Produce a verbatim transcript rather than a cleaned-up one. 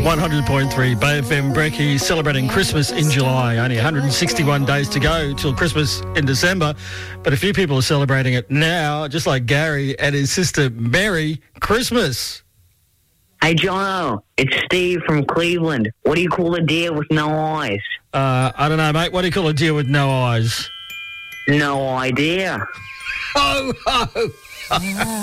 one hundred point three Bay F M. Brekkie celebrating Christmas in July. Only one hundred sixty-one days to go till Christmas in December. But a few people are celebrating it now, just like Gary and his sister. Merry Christmas. Hey, Jono, it's Steve from Cleveland. What do you call a deer with no eyes? Uh, I don't know, mate. What do you call a deer with no eyes? No idea. Ho, ho.